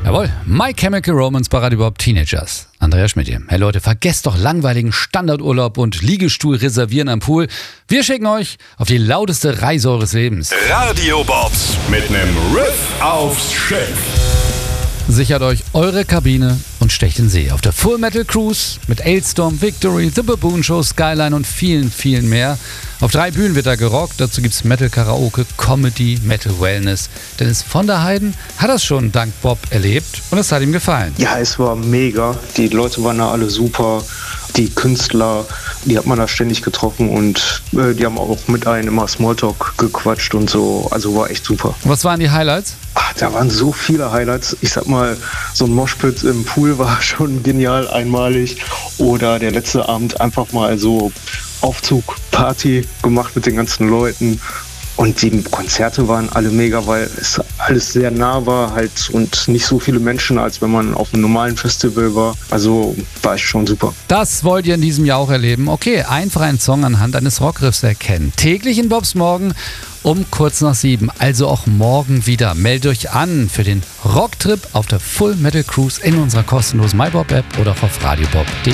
Jawohl, My Chemical Romance bei Radio Bob Teenagers. Andreas Schmidt hier. Hey Leute, vergesst doch langweiligen Standardurlaub und Liegestuhl reservieren am Pool. Wir schicken euch auf die lauteste Reise eures Lebens. Radio Bobs mit nem Riff aufs Schiff. Sichert euch eure Kabine und stecht in See auf der Full Metal Cruise mit Ailstorm, Victory, The Baboon Show, Skyline und vielen, vielen mehr. Auf 3 Bühnen wird da gerockt, dazu gibt's Metal Karaoke, Comedy, Metal Wellness. Dennis von der Heiden hat das schon dank Bob erlebt und es hat ihm gefallen. Ja, es war mega. Die Leute waren da alle super. Die Künstler, die hat man da ständig getroffen und die haben auch mit einem immer Smalltalk gequatscht und so. Also war echt super. Was waren die Highlights? Da waren so viele Highlights. Ich sag mal, so ein Moshpit im Pool war schon genial, einmalig. Oder der letzte Abend einfach mal so Aufzug, Party gemacht mit den ganzen Leuten. Und die Konzerte waren alle mega, weil es alles sehr nah war halt und nicht so viele Menschen, als wenn man auf einem normalen Festival war. Also war ich schon super. Das wollt ihr in diesem Jahr auch erleben. Okay, einfach einen Song anhand eines Rockriffs erkennen. Täglich in Bobs Morgen um kurz nach 7. Also auch morgen wieder. Meldet euch an für den Rocktrip auf der Full Metal Cruise in unserer kostenlosen MyBob-App oder auf radiobob.de.